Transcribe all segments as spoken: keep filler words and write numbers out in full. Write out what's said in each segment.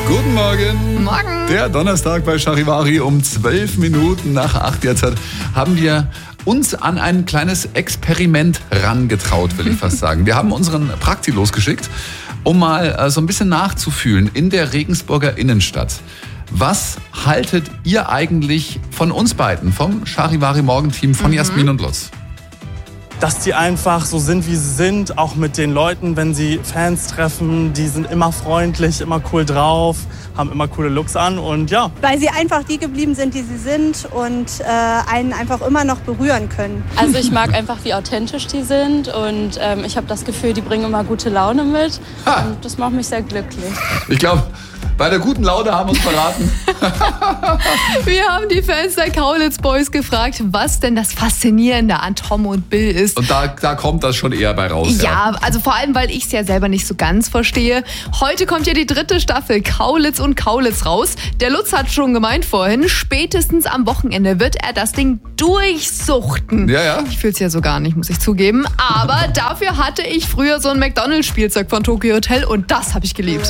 Guten Morgen. Morgen. Der Donnerstag bei Charivari um zwölf Minuten nach acht jetzt hat, haben wir uns an ein kleines Experiment rangetraut, will ich fast sagen. Wir haben unseren Prakti losgeschickt, um mal äh, so ein bisschen nachzufühlen in der Regensburger Innenstadt. Was haltet ihr eigentlich von uns beiden, vom Charivari Morgenteam, von mhm. Jasmin und Lutz? Dass die einfach so sind, wie sie sind, auch mit den Leuten, wenn sie Fans treffen. Die sind immer freundlich, immer cool drauf, haben immer coole Looks an und ja. Weil sie einfach die geblieben sind, die sie sind und äh, einen einfach immer noch berühren können. Also ich mag einfach, wie authentisch die sind und ähm, ich habe das Gefühl, die bringen immer gute Laune mit ha. und das macht mich sehr glücklich. Ich glaube, bei der guten Laune haben wir uns verraten. Wir haben die Fans der Kaulitz Boys gefragt, was denn das Faszinierende an Tom und Bill ist. Und da, da kommt das schon eher bei raus. Ja, ja. also vor allem, weil ich es ja selber nicht so ganz verstehe. Heute kommt ja die dritte Staffel Kaulitz und Kaulitz raus. Der Lutz hat schon gemeint vorhin, spätestens am Wochenende wird er das Ding durchsuchten. Ja, ja. Ich fühle es ja so gar nicht, muss ich zugeben. Aber dafür hatte ich früher so ein McDonald's-Spielzeug von Tokyo Hotel und das habe ich geliebt.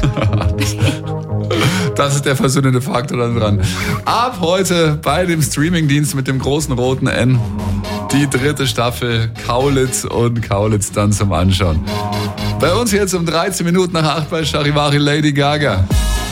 Das ist der versöhnende Faktor dann dran. Ab heute bei dem Streamingdienst mit dem großen roten N die dritte Staffel Kaulitz und Kaulitz dann zum Anschauen. Bei uns jetzt um dreizehn Minuten nach acht bei Charivari Lady Gaga.